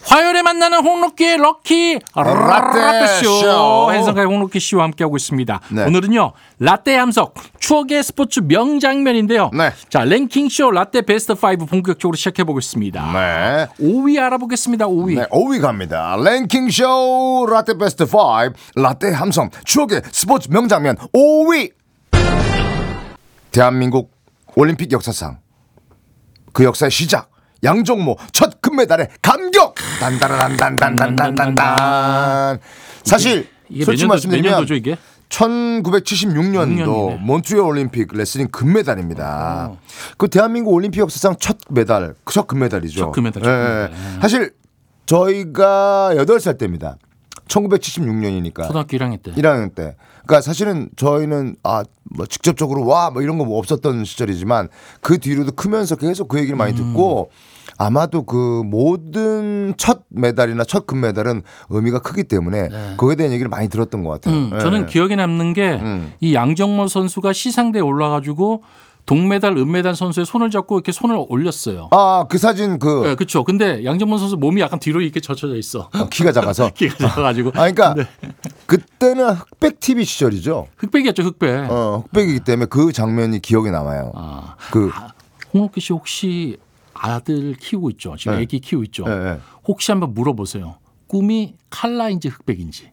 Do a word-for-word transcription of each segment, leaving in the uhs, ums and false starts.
화요일에 만나는 홍록기의 럭키 라떼쇼 hen성가의 홍록기 씨와 함께하고 있습니다. 네. 오늘은요 라떼 함석 추억의 스포츠 명장면인데요. 네. 자 랭킹쇼 라떼 베스트 오 본격적으로 시작해보겠습니다. 네. 오 위 알아보겠습니다. 오 위. 네, 오 위 갑니다. 랭킹쇼 라떼 베스트 오 라떼 함성 추억의 스포츠 명장면 오 위. 대한민국 올림픽 역사상 그 역사의 시작 양정모 첫 금메달의 감격 단단단단단단단단. 사실 이게 솔직히 말씀드리면 이게? 천구백칠십육 년도 년이네. 몬트리올 올림픽 레슬링 금메달입니다. 오. 그 대한민국 올림픽 역사상 첫 메달, 첫 금메달이죠. 첫 금메달. 네. 금메달. 사실 저희가 여덟 살 때입니다. 천구백칠십육 년이니까. 초등학교 일 학년 때. 일 학년 때. 그러니까 사실은 저희는 아 뭐 직접적으로 와 뭐 이런 거 뭐 없었던 시절이지만 그 뒤로도 크면서 계속 그 얘기를 많이 듣고 음. 아마도 그 모든 첫 메달이나 첫 금메달은 의미가 크기 때문에 네. 그거에 대한 얘기를 많이 들었던 것 같아요. 음, 네. 저는 기억에 남는 게 이 음. 양정모 선수가 시상대에 올라가지고 동메달, 은메달 선수의 손을 잡고 이렇게 손을 올렸어요. 아, 그 사진 그. 네, 그렇죠. 근데 양정모 선수 몸이 약간 뒤로 이렇게 젖혀져 있어. 어, 키가 작아서. 키가 작아가지고. 아, 그러니까 네. 그때는 흑백 티비 시절이죠. 흑백이었죠, 흑백. 어, 흑백이기 때문에 그 장면이 기억에 남아요. 아, 그 아, 홍록기 씨 혹시 아들 키우고 있죠? 지금 네. 애기 키우고 있죠? 네, 네. 혹시 한번 물어보세요. 꿈이 칼라인지 흑백인지.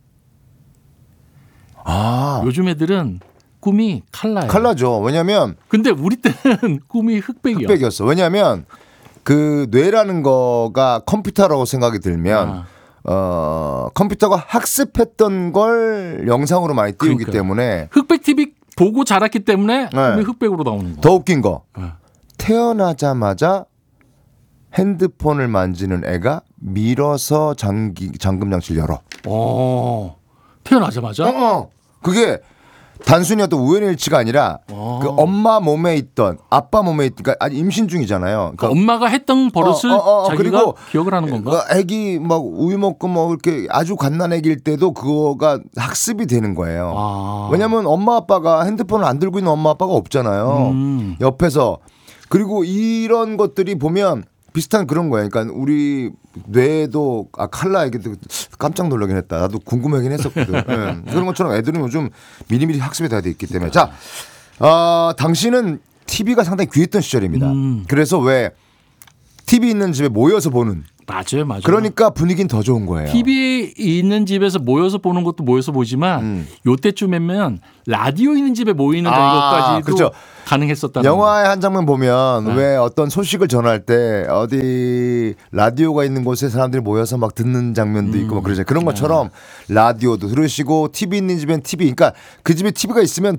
아, 요즘 애들은 꿈이 칼라예요. 칼라죠. 왜냐면 근데 우리 때는 꿈이 흑백이야. 흑백이었어. 왜냐면 그 뇌라는 거가 컴퓨터라고 생각이 들면 아. 어, 컴퓨터가 학습했던 걸 영상으로 많이 띄우기 그러니까요. 때문에 흑백 티비 보고 자랐기 때문에 네. 꿈이 흑백으로 나오는 거. 더 웃긴 거. 네. 태어나자마자 핸드폰을 만지는 애가 밀어서 장기, 잠금 장치를 열어. 오, 태어나자마자? 어, 그게 단순히 어떤 우연의 일치가 아니라 그 엄마 몸에 있던 아빠 몸에 있던 그러니까 아직 임신 중이잖아요. 그러니까 엄마가 했던 버릇을 어, 어, 어, 자기가 그리고 기억을 하는 건가? 애기 막 우유 먹고 뭐 이렇게 아주 갓난 애기일 때도 그거가 학습이 되는 거예요. 아. 왜냐하면 엄마 아빠가 핸드폰을 안 들고 있는 엄마 아빠가 없잖아요. 음. 옆에서. 그리고 이런 것들이 보면 비슷한 그런 거예요. 그러니까 우리 뇌도 아 칼라 애기도 깜짝 놀라긴 했다. 나도 궁금하긴 했었거든. 네. 그런 것처럼 애들은 요즘 미리미리 학습이 다 돼 있기 때문에 자, 어, 당신은 티비가 상당히 귀했던 시절입니다. 음. 그래서 왜 티비 있는 집에 모여서 보는 맞아요, 맞아요. 그러니까 분위기는 더 좋은 거예요. 티비 있는 집에서 모여서 보는 것도 모여서 보지만 음. 요때쯤이면 라디오 있는 집에 모이는 아, 것까지도 그렇죠. 가능했었다는 영화의 한 장면 보면 네. 왜 어떤 소식을 전할 때 어디 라디오가 있는 곳에 사람들이 모여서 막 듣는 장면도 있고 음. 막 그러잖아요. 그런 것처럼 네. 라디오도 들으시고 티비 있는 집엔 티비 그러니까 그 집에 티비가 있으면